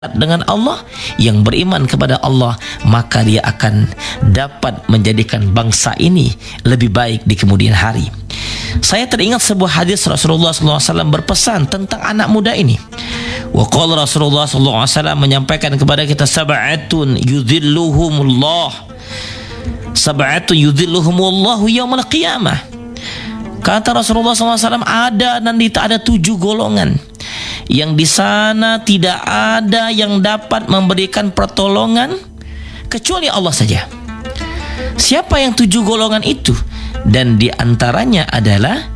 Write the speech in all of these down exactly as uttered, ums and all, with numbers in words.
dengan Allah, yang beriman kepada Allah, maka dia akan dapat menjadikan bangsa ini lebih baik di kemudian hari. Saya teringat sebuah hadis Rasulullah sallallahu alaihi wasallam berpesan tentang anak muda ini. Wa qala Rasulullah sallallahu alaihi wasallam menyampaikan kepada kita, sab'atun yudhilluhumullah sab'atun yudhilluhumullahu yaumal qiyamah. Kata Rasulullah sallallahu alaihi wasallam, ada nanti ada tujuh golongan yang di sana tidak ada yang dapat memberikan pertolongan kecuali Allah saja. Siapa yang tujuh golongan itu? Dan di antaranya adalah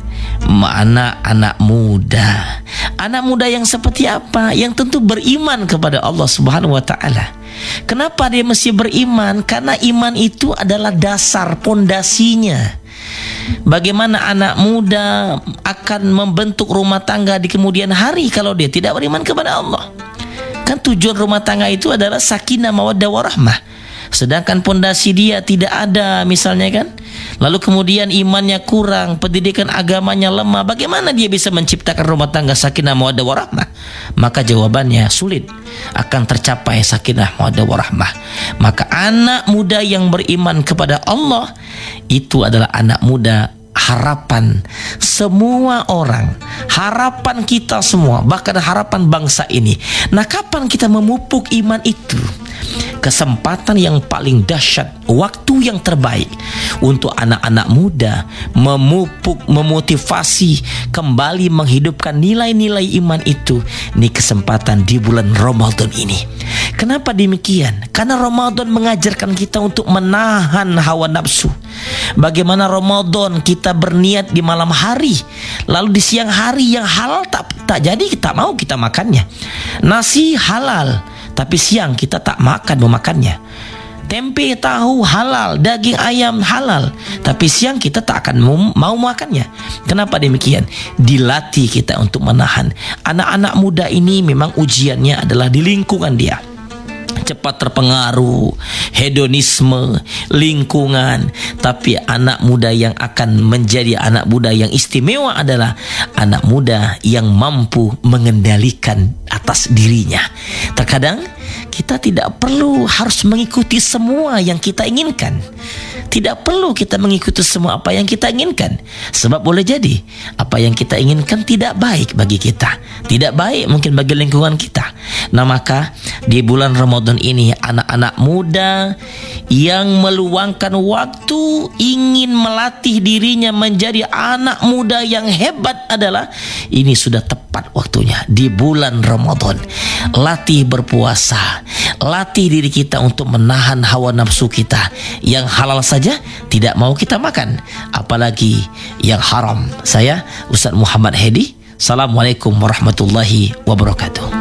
anak-anak muda. Anak muda yang seperti apa? Yang tentu beriman kepada Allah Subhanahu wa taala. Kenapa dia mesti beriman? Karena iman itu adalah dasar, pondasinya. Bagaimana anak muda akan membentuk rumah tangga di kemudian hari kalau dia tidak beriman kepada Allah? Kan tujuan rumah tangga itu adalah sakinah mawaddah warahmah. Sedangkan pondasi dia tidak ada misalnya kan, lalu kemudian imannya kurang, pendidikan agamanya lemah, bagaimana dia bisa menciptakan rumah tangga sakinah mawaddah warahmah? Maka jawabannya sulit akan tercapai sakinah mawaddah warahmah. Maka anak muda yang beriman kepada Allah itu adalah anak muda harapan semua orang, harapan kita semua, bahkan harapan bangsa ini. Nah, kapan kita memupuk iman itu? Kesempatan yang paling dahsyat, waktu yang terbaik untuk anak-anak muda memupuk, memotivasi kembali menghidupkan nilai-nilai iman itu. Ini kesempatan di bulan Ramadan ini. Kenapa demikian? Karena Ramadan mengajarkan kita untuk menahan hawa nafsu. Bagaimana Ramadan kita berniat di malam hari, lalu di siang hari yang halal tak, tak jadi kita mau kita makannya. Nasi halal, tapi siang kita tak makan memakannya. Tempe tahu halal, daging ayam halal, tapi siang kita tak akan mau makannya. Kenapa demikian? Dilatih kita untuk menahan. Anak-anak muda ini memang ujiannya adalah di lingkungan dia. Cepat terpengaruh hedonisme lingkungan, tapi anak muda yang akan menjadi anak muda yang istimewa adalah anak muda yang mampu mengendalikan atas dirinya. Terkadang kita tidak perlu harus mengikuti semua yang kita inginkan. Tidak perlu kita mengikuti semua apa yang kita inginkan. Sebab boleh jadi apa yang kita inginkan tidak baik bagi kita, tidak baik mungkin bagi lingkungan kita. Nah, maka di bulan Ramadan ini anak-anak muda yang meluangkan waktu ingin melatih dirinya menjadi anak muda yang hebat adalah ini sudah tepat waktunya di bulan Ramadan. Latih berpuasa, latih diri kita untuk menahan hawa nafsu kita. Yang halal saja tidak mau kita makan, apalagi yang haram. Saya Ustaz Muhammad Hedi. Assalamualaikum warahmatullahi wabarakatuh.